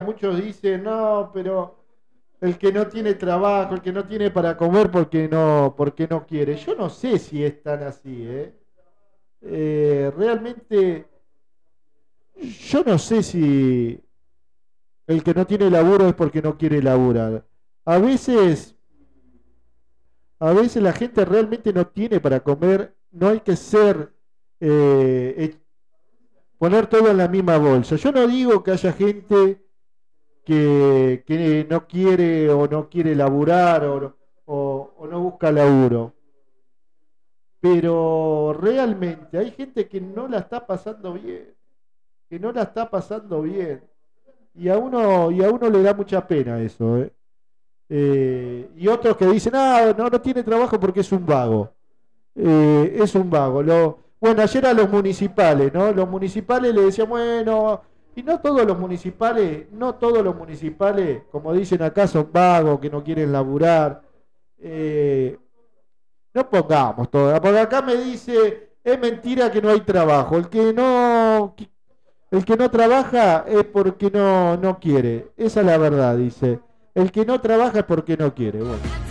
muchos dicen, no, pero el que no tiene trabajo, el que no tiene para comer porque no quiere. Yo no sé si es tan así, ¿eh? Realmente, yo no sé si el que no tiene laburo es porque no quiere laburar. A veces, a veces la gente realmente no tiene para comer, no hay que ser, eh, poner todo en la misma bolsa. Yo no digo que haya gente que no quiere o no quiere laburar o no busca laburo. Pero realmente hay gente que no la está pasando bien, que no la está pasando bien. Y a uno le da mucha pena eso, ¿eh? Y otros que dicen, ah, no, no tiene trabajo porque es un vago. Es un vago. Bueno, ayer a los municipales, ¿no? Los municipales le decían, bueno, y no todos los municipales, no todos los municipales, como dicen acá, son vagos, que no quieren laburar. Eh, no pongamos todo, porque acá me dice, es mentira que no hay trabajo. El que no trabaja es porque no quiere. Esa es la verdad, dice. El que no trabaja es porque no quiere. Bueno.